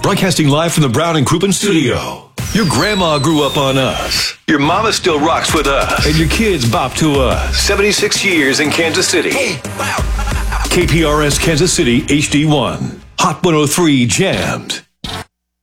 Broadcasting live from the Brown and Crouppen studio. Your grandma grew up on us. Your mama still rocks with us. And your kids bop to us. 76 years in Kansas City. KPRS Kansas City HD1. Hot 103 jammed.